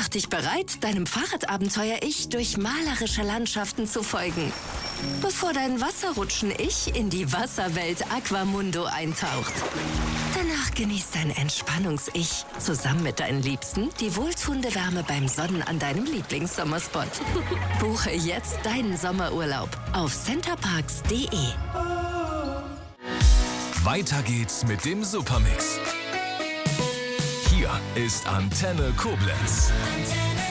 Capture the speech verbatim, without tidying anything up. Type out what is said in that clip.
Mach dich bereit, deinem Fahrradabenteuer-Ich durch malerische Landschaften zu folgen, bevor dein Wasserrutschen-Ich in die Wasserwelt Aquamundo eintaucht. Danach genießt dein Entspannungs-Ich zusammen mit deinen Liebsten die wohltuende Wärme beim Sonnen an deinem Lieblingssommerspot. Buche jetzt deinen Sommerurlaub auf centerparks punkt de. Weiter geht's mit dem Supermix. Hier ist Antenne Koblenz. Antenne.